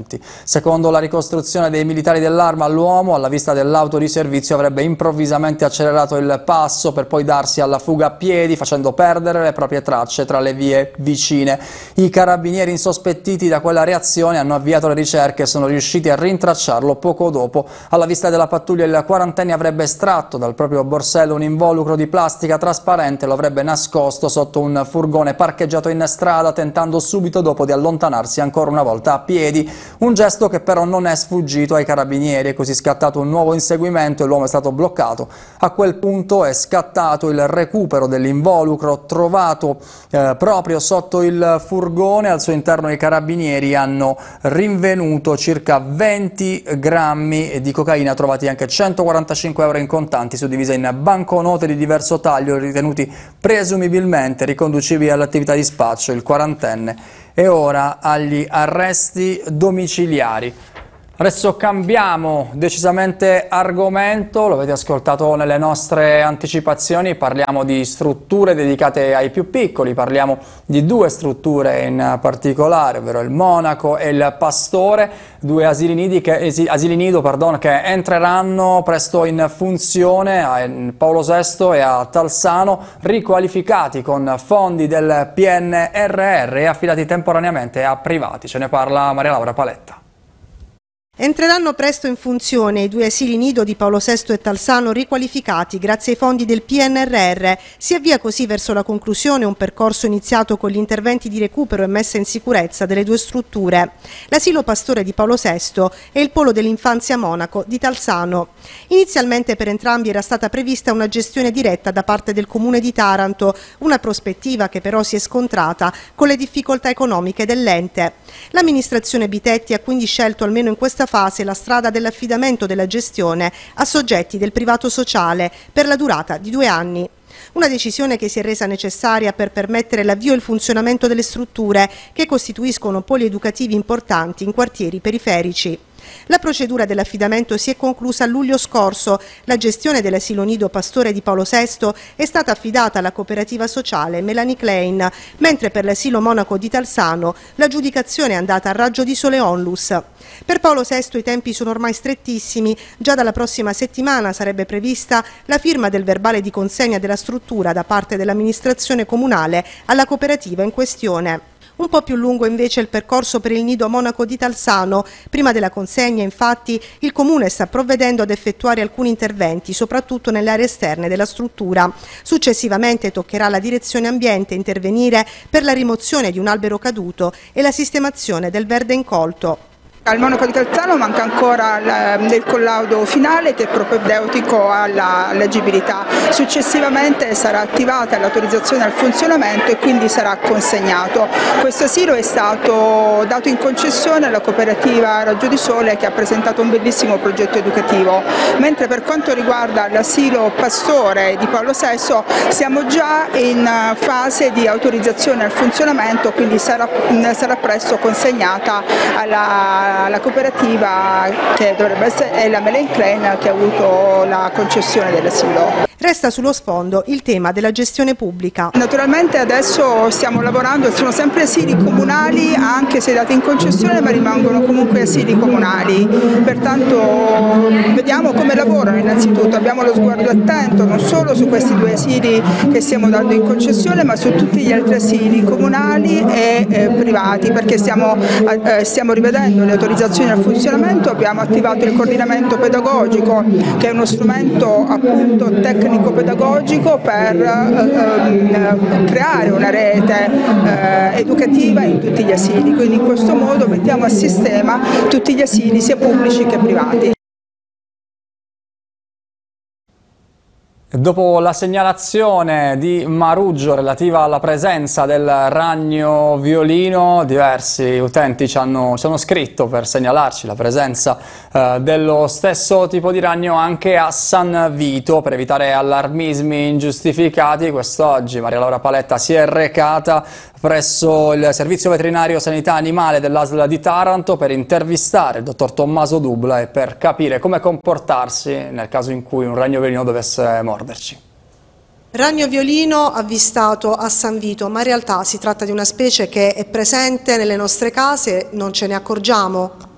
precedenti. Secondo la ricostruzione dei militari dell'Arma, l'uomo, alla vista dell'auto di servizio, avrebbe improvvisamente accelerato il passo per poi darsi alla fuga a piedi, facendo perdere le proprie tracce tra le vie vicine. I carabinieri, insospettiti da quella reazione, hanno avviato le ricerche e sono riusciti a rintracciarlo poco dopo. Alla vista della pattuglia, il quarantenne avrebbe estratto dal proprio borsello un involucro di plastica trasparente, lo avrebbe nascosto sotto un furgone parcheggiato in strada, tentando subito dopo di allontanarsi ancora una volta a piedi, un gesto che però non è sfuggito ai carabinieri. È così scattato un nuovo inseguimento e l'uomo è stato bloccato. A quel punto è scattato il recupero dell'involucro trovato proprio sotto il furgone. Al suo interno i carabinieri hanno rinvenuto circa 20 grammi di cocaina, trovati anche 145 euro in contanti suddivise in banconote di diverso taglio, ritenuti presumibilmente riconducibili all'attività di spaccio. Il quarantenne è ora agli arresti domiciliari. Adesso cambiamo decisamente argomento, lo avete ascoltato nelle nostre anticipazioni, parliamo di strutture dedicate ai più piccoli, parliamo di due strutture in particolare, ovvero il Monaco e il Pastore, due asili nido che entreranno presto in funzione a Paolo VI e a Talsano, riqualificati con fondi del PNRR e affidati temporaneamente a privati. Ce ne parla Maria Laura Paletta. Entreranno presto in funzione i due asili nido di Paolo VI e Talsano riqualificati grazie ai fondi del PNRR. Si avvia così verso la conclusione un percorso iniziato con gli interventi di recupero e messa in sicurezza delle due strutture. L'asilo Pastore di Paolo VI e il polo dell'infanzia Monaco di Talsano. Inizialmente per entrambi era stata prevista una gestione diretta da parte del Comune di Taranto, una prospettiva che però si è scontrata con le difficoltà economiche dell'ente. L'amministrazione Bitetti ha quindi scelto almeno in questa fase la strada dell'affidamento della gestione a soggetti del privato sociale per la durata di 2 anni. Una decisione che si è resa necessaria per permettere l'avvio e il funzionamento delle strutture che costituiscono poli educativi importanti in quartieri periferici. La procedura dell'affidamento si è conclusa a luglio scorso. La gestione dell'asilo nido Pastore di Paolo VI è stata affidata alla cooperativa sociale Melanie Klein, mentre per l'asilo Monaco di Talsano l'aggiudicazione è andata a raggio di sole onlus. Per Paolo VI i tempi sono ormai strettissimi. Già dalla prossima settimana sarebbe prevista la firma del verbale di consegna della struttura da parte dell'amministrazione comunale alla cooperativa in questione. Un po' più lungo invece il percorso per il nido Monaco di Talsano. Prima della consegna, infatti, il Comune sta provvedendo ad effettuare alcuni interventi, soprattutto nelle aree esterne della struttura. Successivamente toccherà alla direzione ambiente intervenire per la rimozione di un albero caduto e la sistemazione del verde incolto. Al Monaco di Talsano manca ancora il collaudo finale che è propedeutico alla leggibilità. Successivamente sarà attivata l'autorizzazione al funzionamento e quindi sarà consegnato. Questo asilo è stato dato in concessione alla cooperativa Raggio di Sole che ha presentato un bellissimo progetto educativo. Mentre per quanto riguarda l'asilo Pastore di Paolo VI siamo già in fase di autorizzazione al funzionamento, quindi sarà presto consegnata alla cooperativa che dovrebbe essere la Melanie Klein che ha avuto la concessione dell'asilo. Resta sullo sfondo il tema della gestione pubblica. Naturalmente adesso stiamo lavorando, sono sempre asili comunali, anche se dati in concessione, ma rimangono comunque asili comunali. Pertanto vediamo come lavorano innanzitutto, abbiamo lo sguardo attento non solo su questi due asili che stiamo dando in concessione, ma su tutti gli altri asili comunali e privati, perché stiamo rivedendo le autorizzazioni al funzionamento, abbiamo attivato il coordinamento pedagogico, che è uno strumento appunto tecnico pedagogico per creare una rete educativa in tutti gli asili, quindi in questo modo mettiamo a sistema tutti gli asili sia pubblici che privati. Dopo la segnalazione di Maruggio relativa alla presenza del ragno violino, diversi utenti ci hanno scritto per segnalarci la presenza dello stesso tipo di ragno anche a San Vito. Per evitare allarmismi ingiustificati, quest'oggi Maria Laura Paletta si è recata presso il Servizio Veterinario Sanità Animale dell'ASL di Taranto per intervistare il dottor Tommaso Dubla e per capire come comportarsi nel caso in cui un ragno violino dovesse morderci. Ragno violino avvistato a San Vito, ma in realtà si tratta di una specie che è presente nelle nostre case, non ce ne accorgiamo.